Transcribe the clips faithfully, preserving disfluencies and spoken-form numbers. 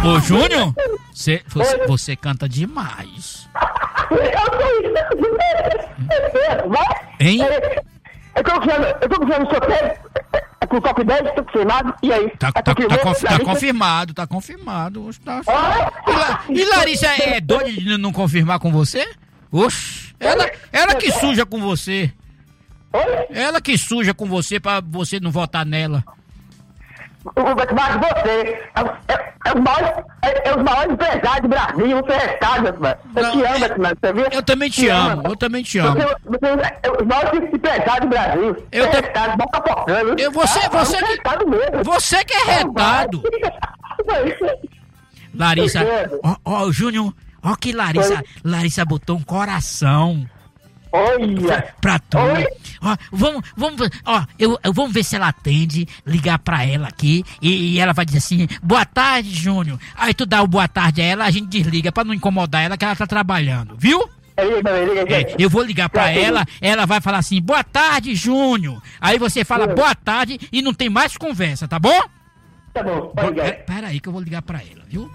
Ô, Júnior, você, você, você canta demais. Hein? Eu tô confiando, eu tô confiando no seu pé, é com o top dez, tô confirmado, e aí? Tá, tá, tá, confi- tá confirmado, tá confirmado. Oxe, tá... E, La- e Larissa é doida de não confirmar com você? Oxe, ela, ela que suja com você. Ela que suja com você pra você não votar nela. O Betmar, você é, é, é, os maiores, é, é os maiores empresários do Brasil, você é casa, mano. Eu Não, te amo, Betmar, você viu? Eu também te, te amo, eu também te amo. Você, você é os maiores empresários do Brasil. Eu você tam... é retado, bota focando. Eu, você, ah, você, é que... retado mesmo. você que é retado. Larissa, ó, ó, Júnior, ó que Larissa, Larissa botou um coração. Olha! Pra tu. Oi? Ó, vamos, vamos, ó, eu, eu, vamos ver se ela atende, ligar pra ela aqui, e, e ela vai dizer assim, boa tarde, Júnior. Aí tu dá o boa tarde a ela, a gente desliga pra não incomodar ela, que ela tá trabalhando, viu? É, eu vou ligar pra ela, ela vai falar assim, boa tarde, Júnior. Aí você fala boa tarde e não tem mais conversa, tá bom? Tá bom, pode ligar. Pera, pera aí que eu vou ligar pra ela, viu?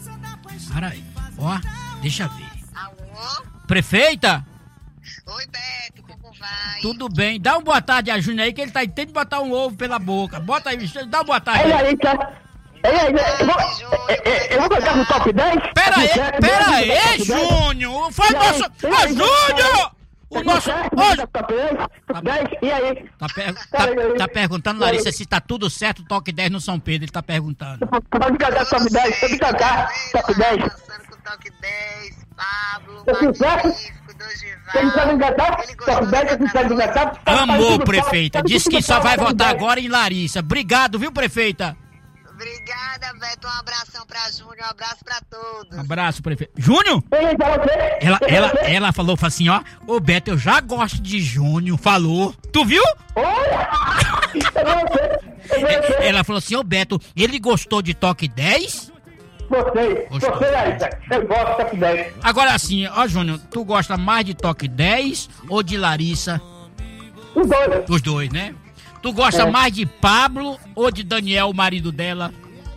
Pera aí, ó, deixa eu ver. Alô? Prefeita? Oi, Beto, como vai? Tudo bem, dá uma boa tarde a Júnior aí, que ele tá tentando botar um ovo pela boca. Bota aí, dá uma boa tarde Aí, aí. aí, tá. Ei, ei, eu vou, é, é, eu vou colocar no top dez. Pera aí, Top pera dez, aí, top dez. Júnior! Faz Não, nosso... não, Ô, não, Júnior! O Tá nosso... certo, Ô, top dez, top dez, e aí? Tá, per... tá, tá perguntando, Larissa, se tá tudo certo o toque dez no São Pedro, ele tá perguntando. Pode cantar top dez, pode cantar top dez. Dançando com o Toque dez, Pablo, Eu fiz certo? Magnífico, Você sabe Dorival. engatar? Ele gostou Top dez, você sabe engatar? Amor, prefeita, disse que só vai votar agora em Larissa. Obrigado, viu, prefeita? Obrigada, Beto. Um abração pra Júnior, um abraço pra todos. Abraço, prefeita. Júnior? Ei, pra você? Ela, Pra ela, você? ela falou, falou assim, ó, ô Beto, eu já gosto de Júnior, falou. Tu viu? Olha! É pra você, é pra você. Ela falou assim, ô Beto, ele gostou de toque dez? Você, Gostou. você, Larissa, eu gosto do top dez. Agora assim, ó Júnior, tu gosta mais de toque dez ou de Larissa? Os dois. Os dois, né? Tu gosta É. mais de Pablo ou de Daniel, o marido dela?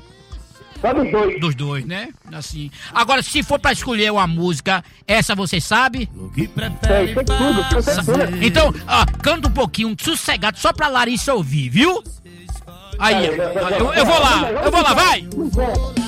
Só dos dois. Dos dois, né? Assim. Agora, se for pra escolher uma música, essa você sabe? Sei, sei tudo, sei tudo. Então, ó, canta um pouquinho, sossegado, só pra Larissa ouvir, viu? Aí, eu, eu vou lá, eu vou lá, vai!